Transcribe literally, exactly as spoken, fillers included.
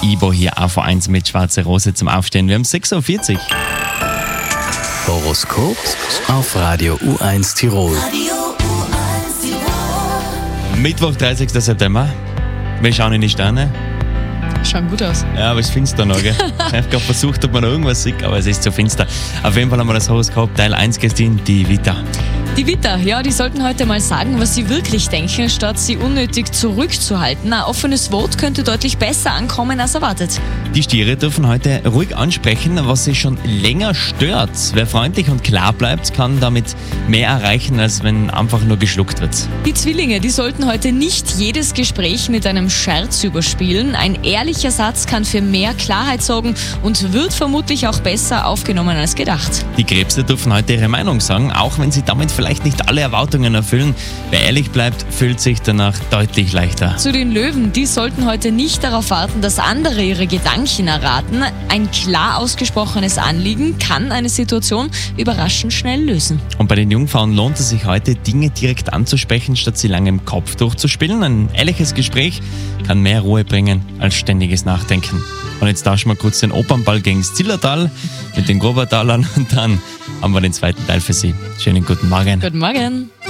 Ibo hier A V eins mit Schwarze Rose zum Aufstehen. Wir haben sechs Uhr vierzig. Horoskop auf Radio U eins Tirol. Mittwoch, dreißigster September. Wir schauen in die Sterne. Schauen gut aus. Ja, aber es ist finster noch, gell? Ich habe gerade versucht, ob man noch irgendwas sieht, aber es ist zu finster. Auf jeden Fall haben wir das Horoskop Teil eins gestehen, die Vita. Die Witter, ja, die sollten heute mal sagen, was sie wirklich denken, statt sie unnötig zurückzuhalten. Ein offenes Wort könnte deutlich besser ankommen als erwartet. Die Stiere dürfen heute ruhig ansprechen, was sie schon länger stört. Wer freundlich und klar bleibt, kann damit mehr erreichen, als wenn einfach nur geschluckt wird. Die Zwillinge, die sollten heute nicht jedes Gespräch mit einem Scherz überspielen. Ein ehrlicher Satz kann für mehr Klarheit sorgen und wird vermutlich auch besser aufgenommen als gedacht. Die Krebse dürfen heute ihre Meinung sagen, auch wenn sie damit vielleicht nicht alle Erwartungen erfüllen. Wer ehrlich bleibt, fühlt sich danach deutlich leichter. Zu den Löwen, die sollten heute nicht darauf warten, dass andere ihre Gedanken erraten. Ein klar ausgesprochenes Anliegen kann eine Situation überraschend schnell lösen. Und bei den Jungfrauen lohnt es sich heute, Dinge direkt anzusprechen, statt sie lange im Kopf durchzuspielen. Ein ehrliches Gespräch kann mehr Ruhe bringen als ständiges Nachdenken. Und jetzt tauschen wir kurz den Opernball gegen das Zillertal mit den Grobertalern und dann haben wir den zweiten Teil für Sie. Schönen guten Morgen. Guten Morgen.